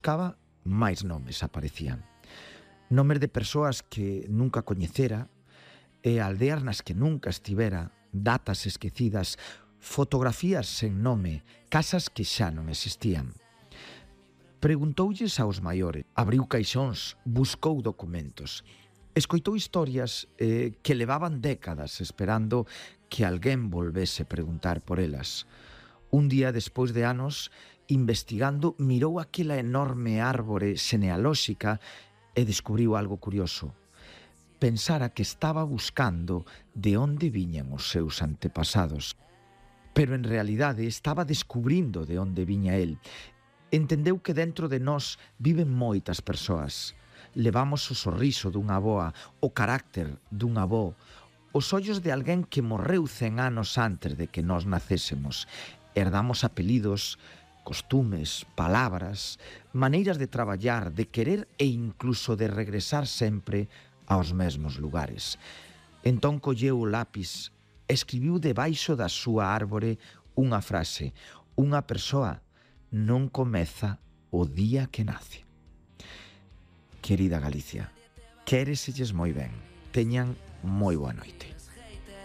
Cava máis nomes aparecían. Nomes de persoas que nunca coñecera e aldeas nas que nunca estivera, datas esquecidas, fotografías sen nome, casas que xa non existían. Preguntoulles aos maiores, abriu caixóns, buscou documentos, escoitou historias que levaban décadas esperando que alguén volvese preguntar por elas. Un día despois de anos, investigando, mirou aquela enorme árbore xenealóxica e descubriu algo curioso. Pensara que estaba buscando de onde viñan os seus antepasados, pero en realidade estaba descubrindo de onde viña el. Entendeu que dentro de nós viven moitas persoas. Levamos o sorriso dunha avoa, o carácter dun avó, os ollos de alguén que morreu 100 anos antes de que nós nacésemos. Herdamos apelidos, costumes, palabras, maneiras de traballar, de querer e incluso de regresar sempre aos mesmos lugares. Entón colleu o lápis, escribiu debaixo da súa árbore unha frase: unha persoa non comeza o día que nace. Querida Galicia, quéreselles moi ben. Teñan moi boa noite.